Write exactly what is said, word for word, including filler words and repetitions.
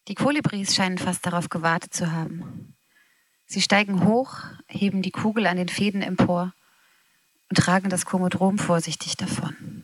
Die Kolibris scheinen fast darauf gewartet zu haben. Sie steigen hoch, heben die Kugel an den Fäden empor und tragen das Komodrom vorsichtig davon.